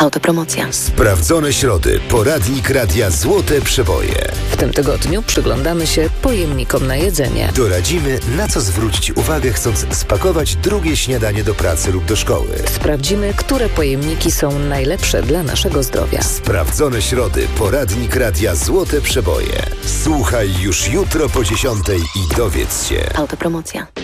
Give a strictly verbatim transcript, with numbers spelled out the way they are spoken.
Autopromocja. Sprawdzone środy. Poradnik radia Złote Przeboje. W tym tygodniu przyglądamy się pojemnikom na jedzenie. Doradzimy, na co zwrócić uwagę, chcąc spakować drugie śniadanie do pracy lub do szkoły. Sprawdzimy, które pojemniki są najlepsze dla naszego zdrowia. Sprawdzone środy. Poradnik radia Złote Przeboje. Słuchaj już jutro po dziesiątej i dowiedz się. Autopromocja.